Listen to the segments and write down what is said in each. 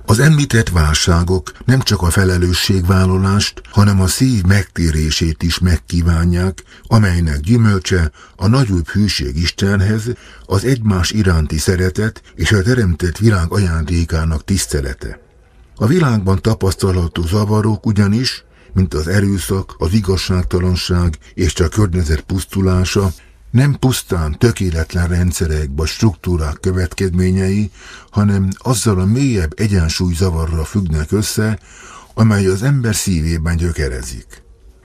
Az említett válságok nem csak a felelősségvállalást, hanem a szív megtérését is megkívánják, amelynek gyümölcse a nagyobb hűség Istenhez, az egymás iránti szeretet és a teremtett világ ajándékának tisztelete. A világban tapasztalható zavarok ugyanis, mint az erőszak, az igazságtalanság és a környezet pusztulása, nem pusztán tökéletlen rendszerek vagy struktúrák következményei, hanem azzal a mélyebb egyensúlyzavarra függnek össze, amely az ember szívében gyökerezik.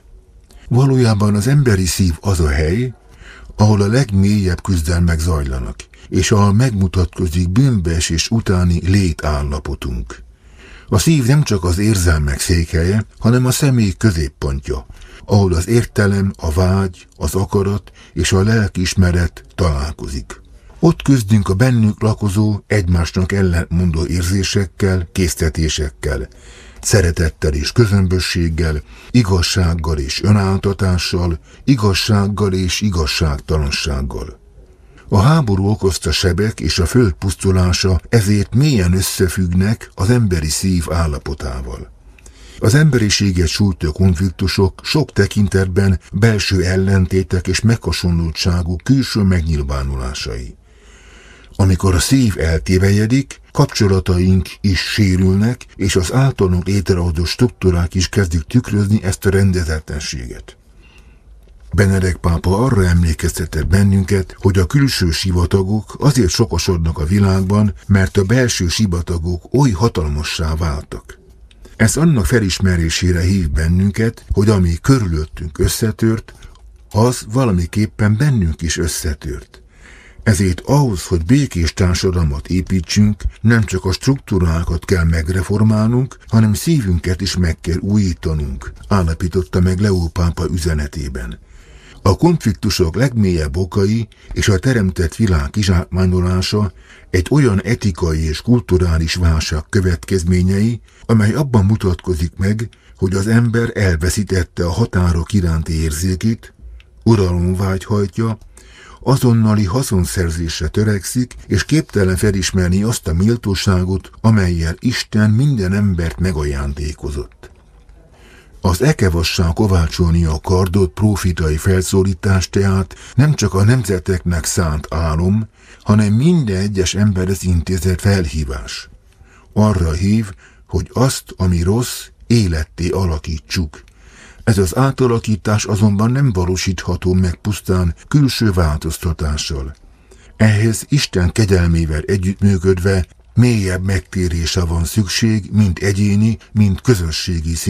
Valójában az emberi szív az a hely, ahol a legmélyebb küzdelmek zajlanak, és ahol megmutatkozik bűnbeesés utáni létállapotunk. A szív nem csak az érzelmek székhelye, hanem a személy középpontja, ahol az értelem, a vágy, az akarat és a lelkiismeret találkozik. Ott küzdünk a bennünk lakozó, egymásnak ellentmondó érzésekkel, késztetésekkel, szeretettel és közömbösséggel, igazsággal és önáltatással, igazsággal és igazságtalansággal. A háború okozta sebek és a föld pusztulása ezért mélyen összefüggnek az emberi szív állapotával. Az emberiséget sújtó konfliktusok sok tekintetben belső ellentétek és meghasonlultságú külső megnyilvánulásai. Amikor a szív eltévejedik, kapcsolataink is sérülnek, és az általunk létrehozott struktúrák is kezdik tükrözni ezt a rendezetlenséget. Benedek pápa arra emlékeztetett bennünket, hogy a külső sivatagok azért sokasodnak a világban, mert a belső sivatagok oly hatalmassá váltak. Ez annak felismerésére hív bennünket, hogy ami körülöttünk összetört, az valamiképpen bennünk is összetört. Ezért ahhoz, hogy békés társadalmat építsünk, nem csak a struktúrákat kell megreformálnunk, hanem szívünket is meg kell újítanunk, állapította meg Leó pápa üzenetében. A konfliktusok legmélyebb okai és a teremtett világ kizsákmányolása egy olyan etikai és kulturális válság következményei, amely abban mutatkozik meg, hogy az ember elveszítette a határok iránti érzékét, uralomvágy hajtja, azonnali haszonszerzésre törekszik, és képtelen felismerni azt a méltóságot, amellyel Isten minden embert megajándékozott. Az ekevassá kovácsolni a kardot prófitai felszólítás tehát nem csak a nemzeteknek szánt álom, hanem minden egyes emberhez intézett felhívás. Arra hív, hogy azt, ami rossz, életté alakítsuk. Ez az átalakítás azonban nem valósítható meg pusztán külső változtatással. Ehhez Isten kegyelmével együttműködve mélyebb megtérése van szükség, mind egyéni, mind közösségi